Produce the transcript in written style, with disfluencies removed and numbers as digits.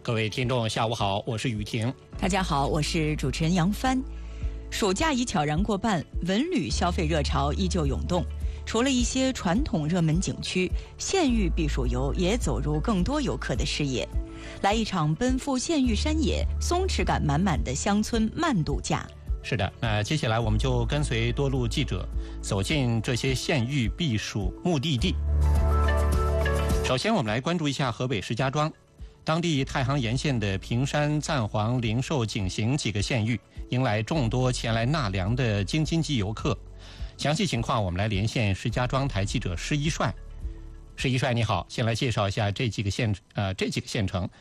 各位听众下午好，我是雨婷。 大家好，我是主持人杨帆。暑假已悄然过半，文旅消费热潮依旧涌动。除了一些传统热门景区，县域避暑游也走入更多游客的视野。来一场奔赴县域山野、松弛感满满的乡村慢度假。 是的，那接下来我们就跟随多路记者走进这些县域避暑目的地。首先我们来关注一下河北石家庄。当地太行沿线的平山、赞皇、灵寿、景行几个县域迎来众多前来纳凉的京津冀游客。详细情况我们来连线石家庄台记者施一帅。施一帅你好，先来介绍一下这几个县城